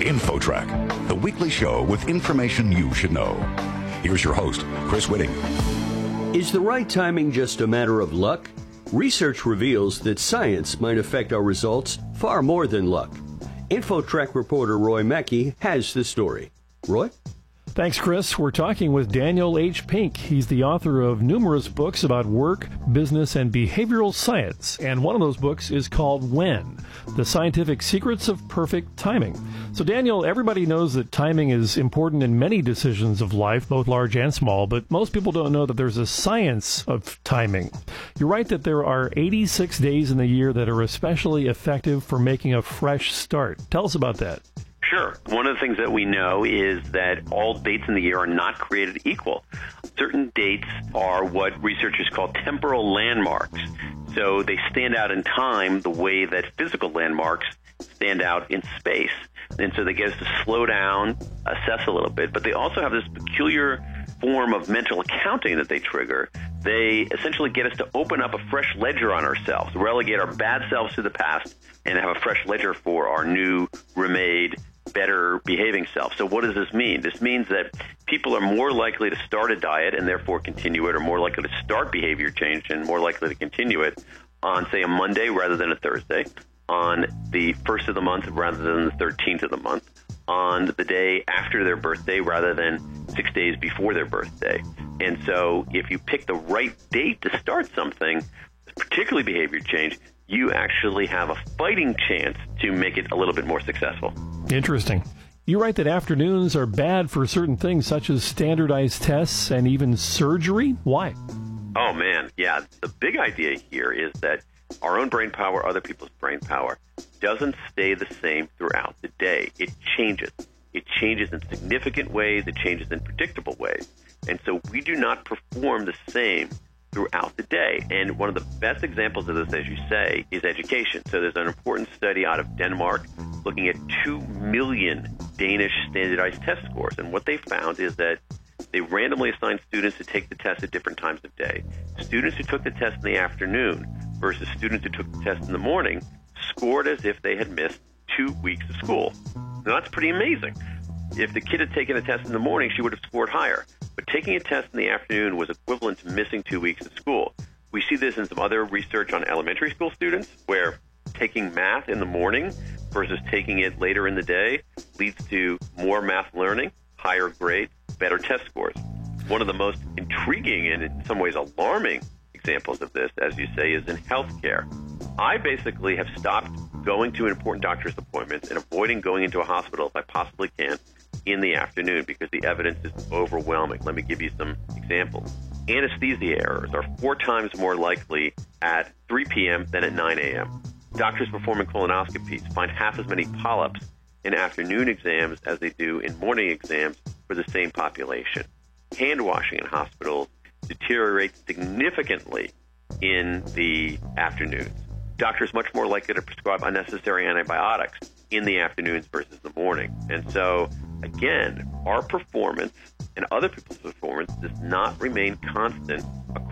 InfoTrack, the weekly show with information you should know. Here's your host, Chris Whitting. Is the right timing just a matter of luck? Research reveals that science might affect our results far more than luck. InfoTrack reporter Roy Mackey has the story. Roy? Thanks, Chris. We're talking with Daniel H. Pink. He's the author of numerous books about work, business, and behavioral science. And one of those books is called When: The Scientific Secrets of Perfect Timing. So, Daniel, everybody knows that timing is important in many decisions of life, both large and small, but most people don't know that there's a science of timing. You're right that there are 86 days in the year that are especially effective for making a fresh start. Tell us about that. Sure. One of the things that we know is that all dates in the year are not created equal. Certain dates are what researchers call temporal landmarks. So they stand out in time the way that physical landmarks stand out in space. And so they get us to slow down, assess a little bit, but they also have this peculiar form of mental accounting that they trigger. They essentially get us to open up a fresh ledger on ourselves, relegate our bad selves to the past, and have a fresh ledger for our new, remade, better behaving self. So what does this mean? This means that people are more likely to start a diet and therefore continue it, or more likely to start behavior change and more likely to continue it on, say, a Monday rather than a Thursday, on the 1st of the month rather than the 13th of the month, on the day after their birthday rather than 6 days before their birthday. And so if you pick the right date to start something, particularly behavior change, you actually have a fighting chance to make it a little bit more successful. Interesting. You write that afternoons are bad for certain things such as standardized tests and even surgery. Why? Oh, man. Yeah. The big idea here is that our own brain power, other people's brain power, doesn't stay the same throughout the day. It changes. It changes in significant ways. It changes in predictable ways. And so we do not perform the same throughout the day. And one of the best examples of this, as you say, is education. So there's an important study out of Denmark looking at 2 million Danish standardized test scores. And what they found is that they randomly assigned students to take the test at different times of day. Students who took the test in the afternoon versus students who took the test in the morning scored as if they had missed 2 weeks of school. Now, that's pretty amazing. If the kid had taken a test in the morning, she would have scored higher. But taking a test in the afternoon was equivalent to missing 2 weeks of school. We see this in some other research on elementary school students, where taking math in the morning versus taking it later in the day leads to more math learning, higher grades, better test scores. One of the most intriguing and in some ways alarming examples of this, as you say, is in healthcare. I basically have stopped going to important doctor's appointments and avoiding going into a hospital if I possibly can in the afternoon because the evidence is overwhelming. Let me give you some examples. Anesthesia errors are 4 times more likely at 3 p.m. than at 9 a.m. Doctors performing colonoscopies find half as many polyps in afternoon exams as they do in morning exams for the same population. Hand washing in hospitals deteriorates significantly in the afternoons. Doctors much more likely to prescribe unnecessary antibiotics in the afternoons versus the morning. And so, again, our performance and other people's performance does not remain constant